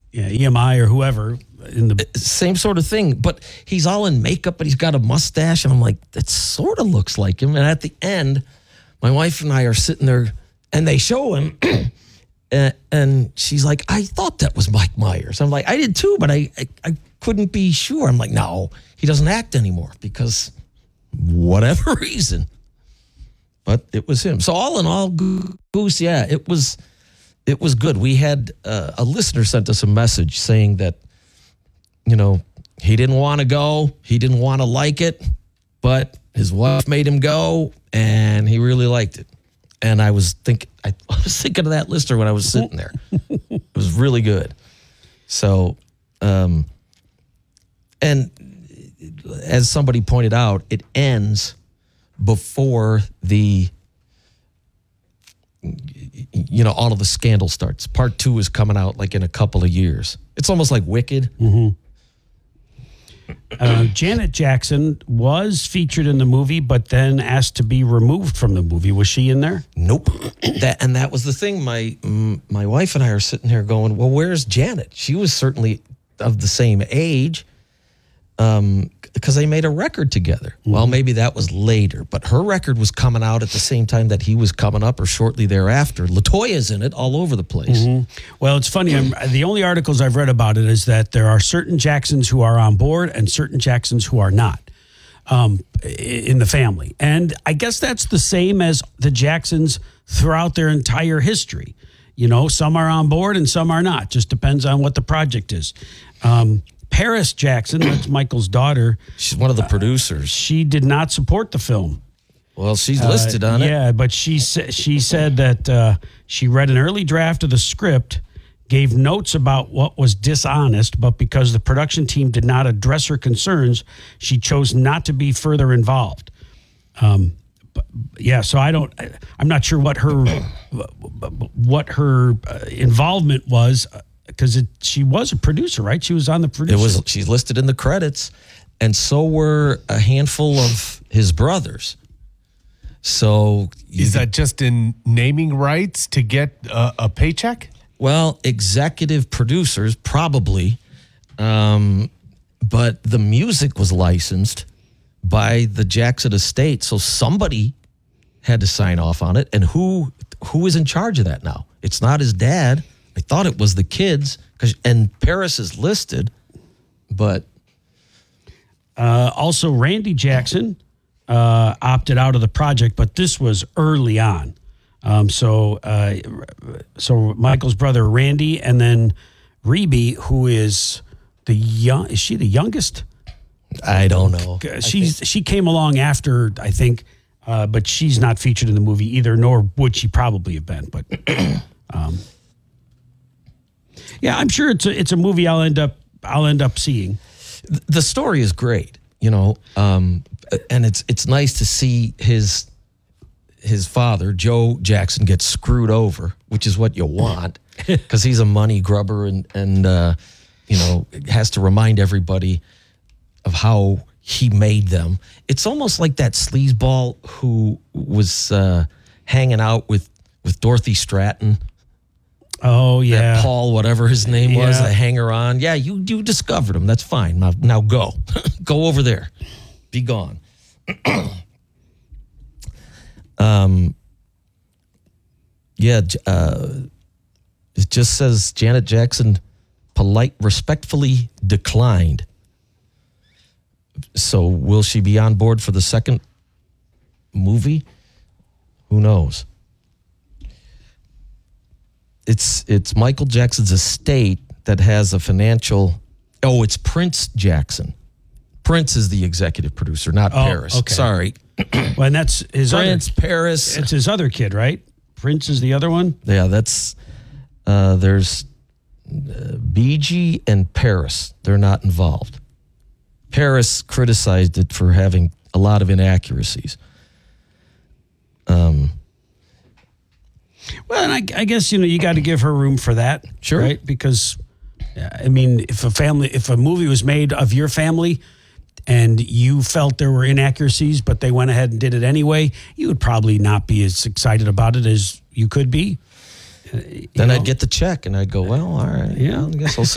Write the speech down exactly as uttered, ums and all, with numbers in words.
yeah, E M I or whoever in the same sort of thing. But he's all in makeup, but he's got a mustache, and I'm like, that sort of looks like him. And at the end, my wife and I are sitting there, and they show him, and, and she's like, I thought that was Mike Myers. I'm like, I did too, but I, I I couldn't be sure. I'm like, no, he doesn't act anymore because whatever reason. But it was him. So all in all, Goose, yeah, it was it was good. We had uh, a listener sent us a message saying that, you know, he didn't want to go, he didn't want to like it, but his wife made him go, and he really liked it. And I was think I was thinking of that listener when I was sitting there. It was really good. So, um, and as somebody pointed out, it ends before the, you know, all of the scandal starts. Part two is coming out like in a couple of years. It's almost like Wicked. Mm-hmm. Uh, Janet Jackson was featured in the movie, but then asked to be removed from the movie. Was she in there? Nope. That and that was the thing. My mm, my wife and I are sitting here going, well, where's Janet? She was certainly of the same age. Um, because they made a record together. Mm-hmm. Well, maybe that was later, but her record was coming out at the same time that he was coming up or shortly thereafter. LaToya's in it all over the place. Mm-hmm. Well, it's funny. I'm, the only articles I've read about it is that there are certain Jacksons who are on board and certain Jacksons who are not um, in the family. And I guess that's the same as the Jacksons throughout their entire history. You know, some are on board and some are not. Just depends on what the project is. Um, Paris Jackson, that's Michael's daughter. She's one of the producers. Uh, she did not support the film. Well, she's listed uh, on yeah, it. Yeah, but she, sa- she said that uh, she read an early draft of the script, gave notes about what was dishonest, but because the production team did not address her concerns, she chose not to be further involved. Um, but, yeah, so I don't, I'm not sure what her, what her uh, involvement was. Because she was a producer, right? She was on the producer. It was. She's listed in the credits, and so were a handful of his brothers. So is that just in naming rights to get a, a paycheck? Well, executive producers probably, um, but the music was licensed by the Jackson estate, so somebody had to sign off on it. And who who is in charge of that now? It's not his dad. I thought it was the kids, cause, and Paris is listed, but... Uh, also, Randy Jackson uh, opted out of the project, but this was early on. Um, so uh, so Michael's brother, Randy, and then Rebe, who is the young... Is she the youngest? I don't know. She's She came along after, I think, uh, but she's not featured in the movie either, nor would she probably have been, but... Um, Yeah, I'm sure it's a, it's a movie I'll end up I'll end up seeing. The story is great, you know, um, and it's it's nice to see his his father, Joe Jackson, get screwed over, which is what you want, because he's a money grubber and and uh, you know has to remind everybody of how he made them. It's almost like that sleazeball who was uh, hanging out with with Dorothy Stratton. Oh, yeah. That Paul, whatever his name was, yeah. a hanger-on. Yeah, you you discovered him. That's fine. Now, now go. Go over there. Be gone. um. Yeah, uh, it just says Janet Jackson polite, respectfully declined. So will she be on board for the second movie? Who knows? It's it's Michael Jackson's estate that has a financial... Oh, it's Prince Jackson. Prince is the executive producer, not oh, Paris. Okay. Sorry. Well, and that's his Prince, other... Paris. It's his other kid, right? Prince is the other one? Yeah, that's... Uh, there's uh, B G and Paris. They're not involved. Paris criticized it for having a lot of inaccuracies. Um... Well, and I, I guess, you know, you got to give her room for that. Sure. Right? Because, I mean, if a family, if a movie was made of your family and you felt there were inaccuracies, but they went ahead and did it anyway, you would probably not be as excited about it as you could be. Then know? I'd get the check and I'd go, well, all right. Yeah. I guess I'll